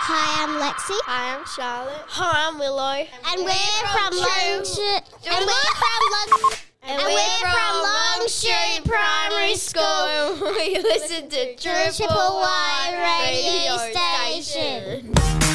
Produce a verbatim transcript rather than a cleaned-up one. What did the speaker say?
Hi, I'm Lexi. Hi, I'm Charlotte. Hi, I'm Willow. And, and we're, we're from, from Long And we're from Long And, and we're, we're from Long Street Primary School. We listen to Triple Y Radio Station.